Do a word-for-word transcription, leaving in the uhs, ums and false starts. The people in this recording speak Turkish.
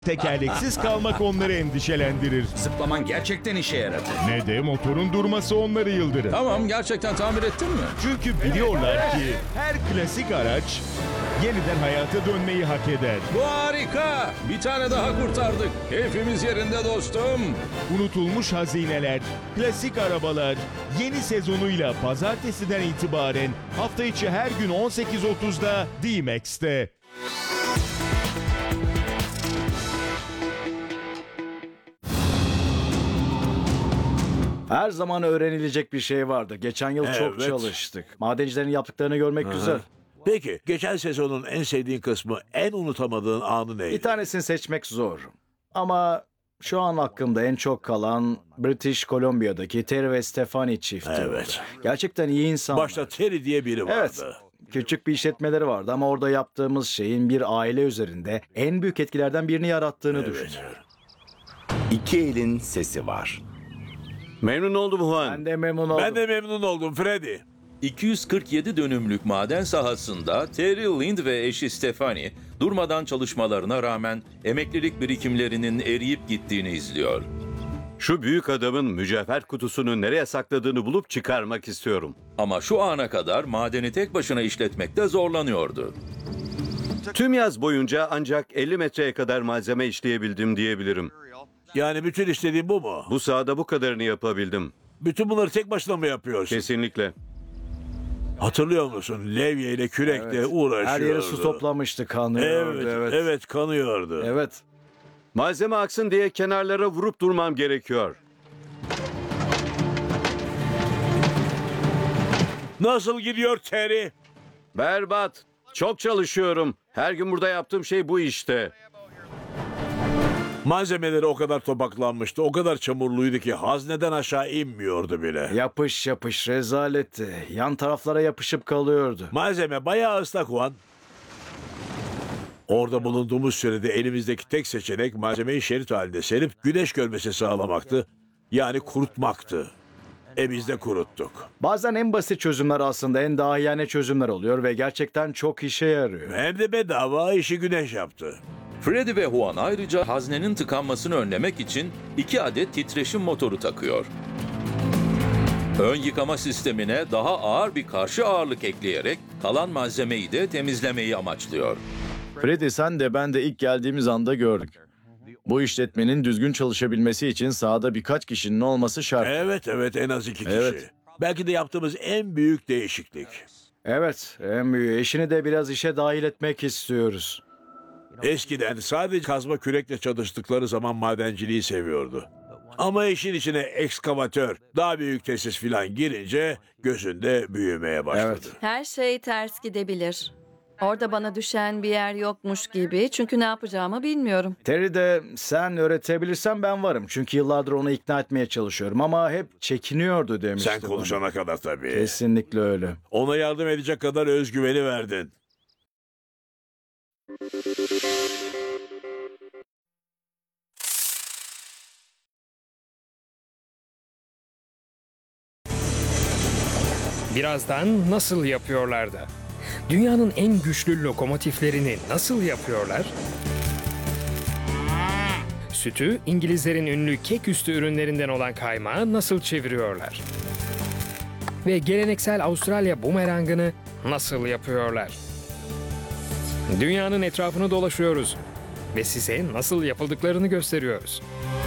Tekerleksiz kalmak onları endişelendirir. Zıplaman gerçekten işe yaradı. Ne de motorun durması onları yıldırır. Tamam, gerçekten tamir ettin mi? Çünkü biliyorlar ki her klasik araç yeniden hayata dönmeyi hak eder. Bu harika. Bir tane daha kurtardık. Keyfimiz yerinde dostum. Unutulmuş hazineler, klasik arabalar yeni sezonuyla pazartesiden itibaren hafta içi her gün on sekiz otuzda D-Max'te. Her zaman öğrenilecek bir şey vardı. Geçen yıl çok Evet. çalıştık. Madencilerin yaptıklarını görmek güzel. Peki, geçen sezonun en sevdiğin kısmı, en unutamadığın anı neydi? Bir tanesini seçmek zor. Ama şu an aklımda en çok kalan British Columbia'daki Terry ve Stephanie çifti. Evet. Gerçekten iyi insanlar. Başta Terry diye biri vardı. Evet. Küçük bir işletmeleri vardı ama orada yaptığımız şeyin bir aile üzerinde en büyük etkilerden birini yarattığını Evet. düşünüyorum. İki elin sesi var. Memnun oldum Juan. Ben de memnun oldum. Ben de memnun oldum Freddy. iki yüz kırk yedi dönümlük maden sahasında Terry Lind ve eşi Stephanie durmadan çalışmalarına rağmen emeklilik birikimlerinin eriyip gittiğini izliyor. Şu büyük adamın mücevher kutusunu nereye sakladığını bulup çıkarmak istiyorum. Ama şu ana kadar madeni tek başına işletmekte zorlanıyordu. Tüm yaz boyunca ancak elli metreye kadar malzeme işleyebildim diyebilirim. Yani bütün istediğin bu mu? Bu sahada bu kadarını yapabildim. Bütün bunları tek başına mı yapıyorsun? Kesinlikle. Hatırlıyor musun? Levye ile kürekle Evet. uğraşıyordu. Her yere su toplamıştı, kanıyordu. Evet, evet, Evet. kanıyordu. Evet. Malzeme aksın diye kenarlara vurup durmam gerekiyor. Nasıl gidiyor Terry? Berbat. Çok çalışıyorum. Her gün burada yaptığım şey bu işte. Malzemeleri o kadar topaklanmıştı, o kadar çamurluydu ki hazneden aşağı inmiyordu bile. Yapış yapış rezaletti. Yan taraflara yapışıp kalıyordu. Malzeme bayağı ıslak Juan. Orada bulunduğumuz sürede elimizdeki tek seçenek malzemeyi şerit halinde serip güneş görmesi sağlamaktı. Yani kurutmaktı. E biz de kuruttuk. Bazen en basit çözümler aslında en dahiyane çözümler oluyor ve gerçekten çok işe yarıyor. Hem de bedava işi güneş yaptı. Freddy ve Juan ayrıca haznenin tıkanmasını önlemek için iki adet titreşim motoru takıyor. Ön yıkama sistemine daha ağır bir karşı ağırlık ekleyerek kalan malzemeyi de temizlemeyi amaçlıyor. Freddy sen de ben de ilk geldiğimiz anda gördük. Bu işletmenin düzgün çalışabilmesi için sahada birkaç kişinin olması şart. Evet evet en az iki kişi. Evet. Belki de yaptığımız en büyük değişiklik. Evet, en büyüğü. Eşini de biraz işe dahil etmek istiyoruz. Eskiden sadece kazma kürekle çalıştıkları zaman madenciliği seviyordu. Ama işin içine ekskavatör, daha büyük tesis filan girince gözünde büyümeye başladı. Evet. Her şey ters gidebilir. Orada bana düşen bir yer yokmuş gibi çünkü ne yapacağımı bilmiyorum. Terry de sen öğretebilirsen ben varım. Çünkü yıllardır onu ikna etmeye çalışıyorum ama hep çekiniyordu demişti. Sen bana. konuşana kadar tabii. Kesinlikle öyle. Ona yardım edecek kadar özgüveni verdin. Birazdan nasıl yapıyorlar da? Dünyanın en güçlü lokomotiflerini nasıl yapıyorlar? Sütü İngilizlerin ünlü kek üstü ürünlerinden olan kaymağı nasıl çeviriyorlar? Ve geleneksel Avustralya bumerangını nasıl yapıyorlar? Dünyanın etrafını dolaşıyoruz ve size nasıl yapıldıklarını gösteriyoruz.